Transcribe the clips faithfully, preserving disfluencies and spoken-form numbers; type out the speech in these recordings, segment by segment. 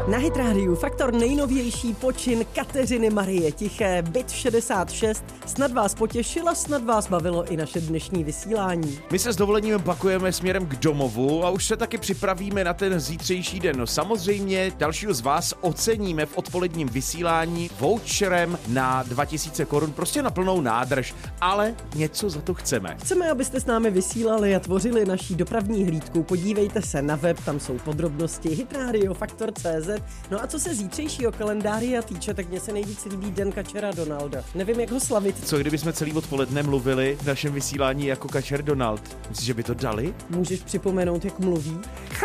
Na Hit Rádiu Faktor nejnovější počin Kateřiny Marie Tiché, Byt šedesát šest. Snad vás potěšila, snad vás bavilo i naše dnešní vysílání. My se s dovolením pakujeme směrem k domovu a už se taky připravíme na ten zítřejší den. No samozřejmě dalšího z vás oceníme v odpoledním vysílání voucherem na dva tisíce korun, prostě na plnou nádrž, ale něco za to chceme. Chceme, abyste s námi vysílali a tvořili naší dopravní hlídku. Podívejte se na web, tam jsou podrobnosti hitradio faktor tečka cé zet. No a co se zítřejšího kalendária týče, tak mně se nejvíc líbí den Kačera Donalda. Nevím, jak ho slavit. Co kdybychom celý odpoledne mluvili v našem vysílání jako Kačer Donald? Myslíš, že by to dali? Můžeš připomenout, jak mluví?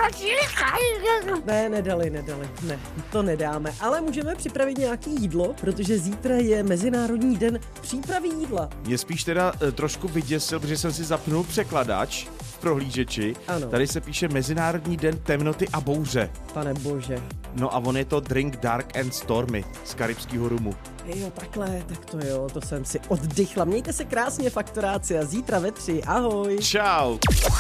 Ne, nedali, nedali. Ne, to nedáme. Ale můžeme připravit nějaký jídlo, protože zítra je Mezinárodní den přípravy jídla. Mě spíš teda e, trošku vyděsil, protože jsem si zapnul překladač v prohlížeči. Ano. Tady se píše Mezinárodní den temnoty a bouře. Pane bože. No a on je to Drink Dark and Stormy z karibského rumu. Jo, takhle, tak to jo, to jsem si oddychla. Mějte se krásně, faktoráci, a zítra ve tři. Ahoj. Čau.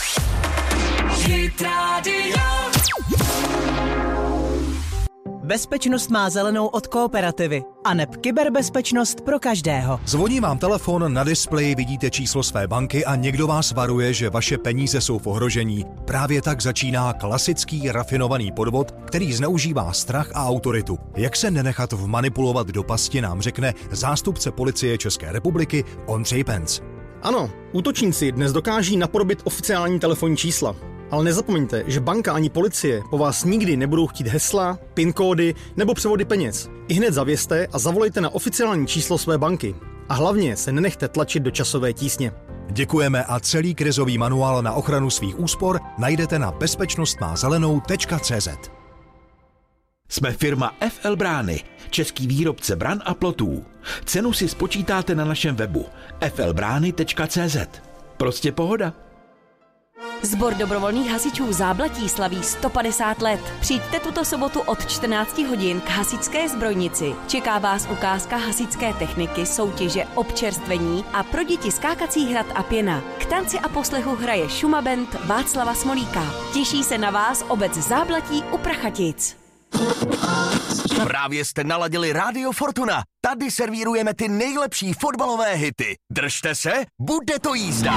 Bezpečnost má zelenou od Kooperativy a neb kyberbezpečnost pro každého. Zvoní vám telefon, na displeji vidíte číslo své banky a někdo vás varuje, že vaše peníze jsou v ohrožení. Právě tak začíná klasický rafinovaný podvod, který zneužívá strach a autoritu. Jak se nenechat vmanipulovat do pasti, nám řekne zástupce policie České republiky Ondřej Penc. Ano, útočníci dnes dokáží napodobit oficiální telefonní čísla. Ale nezapomeňte, že banka ani policie po vás nikdy nebudou chtít hesla, pin kódy nebo převody peněz. I hned zavěste a zavolejte na oficiální číslo své banky. A hlavně se nenechte tlačit do časové tísně. Děkujeme a celý krizový manuál na ochranu svých úspor najdete na bezpečnostmázelenou tečka cé zet. Jsme firma F L Brány, český výrobce bran a plotů. Cenu si spočítáte na našem webu f l brány tečka cé zet. Prostě pohoda. Sbor dobrovolných hasičů Záblatí slaví sto padesát let. Přijďte tuto sobotu od čtrnácti hodin k hasičské zbrojnici. Čeká vás ukázka hasičské techniky, soutěže, občerstvení a pro děti skákací hrad a pěna. K tanci a poslechu hraje Šuma Band Václava Smolíka. Těší se na vás obec Záblatí u Prachatic. Právě jste naladili Rádio Fortuna. Tady servírujeme ty nejlepší fotbalové hity. Držte se, bude to jízda.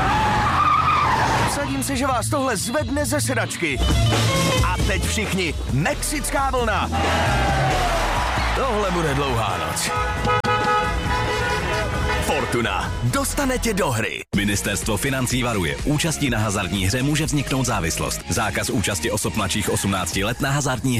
Vsadím se, že vás tohle zvedne ze sedačky. A teď všichni, mexická vlna. Tohle bude dlouhá noc. Fortuna. Dostane tě do hry. Ministerstvo financí varuje. Účastí na hazardní hře může vzniknout závislost. Zákaz účasti osob mladších osmnácti let na hazardní